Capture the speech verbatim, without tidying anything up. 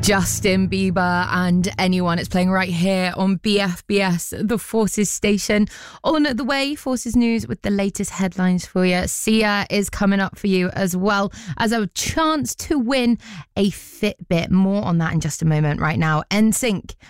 Justin Bieber and Anyone. It's playing right here on B F B S, the Forces station. On the way, Forces News with the latest headlines for you. Sia is coming up for you as well as a chance to win a Fitbit. More on that in just a moment. Right now, N Sync